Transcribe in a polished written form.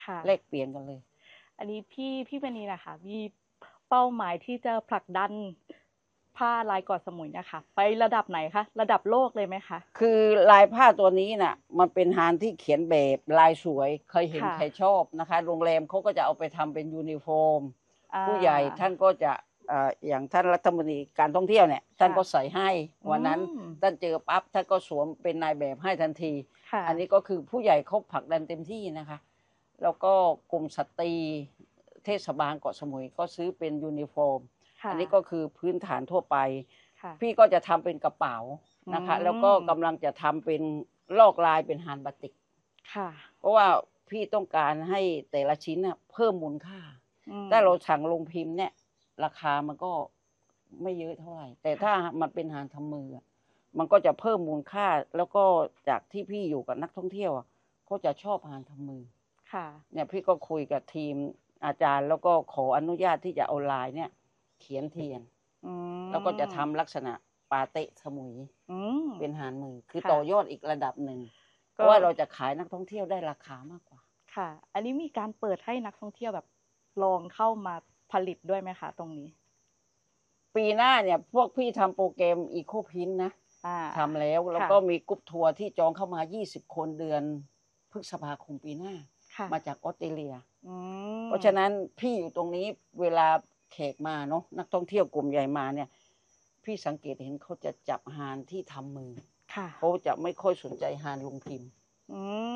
ค่ะแลกเปลี่ยนกันเลยอันนี้พี่มณีนะคะมีเป้าหมายที่จะผลักดันผ้าลายเกาะสมุยนะคะไประดับไหนคะระดับโลกเลยไหมคะคือลายผ้าตัวนี้น่ะมันเป็นฮานที่เขียนแบบลายสวยเคยเห็นค่ะใครชอบนะคะโรงแรมเขาก็จะเอาไปทำเป็นยูนิฟอร์มอ่ผู้ใหญ่าท่านก็จะอย่างท่านรัฐมนตรีการท่องเที่ยวเนี่ยท่านค่ะก็ใส่ให้อืวันนั้นมท่านเจอปั๊บท่านก็สวมเป็นนายแบบให้ทันทีค่ะอันนี้ก็คือผู้ใหญ่เขาผลักดันเต็มที่นะคะแล้วก็กลุ่มสตรีเทศบาลเกาะสมุยก็ซื้อเป็นยูนิฟอร์มอัค่ะนนี้ก็คือพื้นฐานทั่วไปค่ะพี่ก็จะทำเป็นกระเป๋านะคะแล้วก็กำลังจะทำเป็นลอกลายเป็นฮานบาติกค่ะเพราะว่าพี่ต้องการให้แต่ละชิ้นเพิ่มมูลค่าถ้าเราสั่งลงพิมพ์เนี่ยราคามันก็ไม่เยอะเท่าไหร่แต่ถ้ามันเป็นฮานทำมือมันก็จะเพิ่มมูลค่าแล้วก็จากที่พี่อยู่กับนักท่องเที่ยวเขาจะชอบฮานทำมือค่ะเนี่ยพี่ก็คุยกับทีมอาจารย์แล้วก็ขออนุญาตที่จะเอาลายเนี่ยเขียนเทียนแล้วก็จะทำลักษณะปาเตะสมุยเป็นฮานมือคือต่อยอดอีกระดับหนึ่งเพราะว่าเราจะขายนักท่องเที่ยวได้ราคามากกว่าค่ะอันนี้มีการเปิดให้นักท่องเที่ยวแบบลองเข้ามาผลิตด้วยไหมคะตรงนี้ปีหน้าเนี่ยพวกพี่ทำโปรแกรมอีโคพินนะทำแล้วก็มีกรุ๊ปทัวร์ที่จองเข้ามา20 คนเดือนพฤษภาคมปีหน้ามาจากออสเตรเลียเพราะฉะนั้นพี่อยู่ตรงนี้เวลาแขกมาเนาะนักท่องเที่ยวกลุ่มใหญ่มาเนี่ยพี่สังเกตเห็นเขาจะจับฮานที่ทำมือเขาจะไม่ค่อยสนใจฮานลงพิมพ์